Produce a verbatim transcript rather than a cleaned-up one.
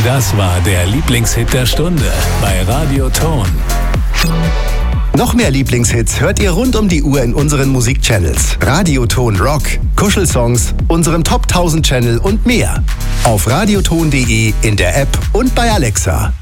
Das war der Lieblingshit der Stunde bei Radio Ton. Noch mehr Lieblingshits hört ihr rund um die Uhr in unseren Musikchannels. Radio Ton Rock, Kuschelsongs, unserem Top tausend Channel und mehr. Auf radioton punkt de, in der App und bei Alexa.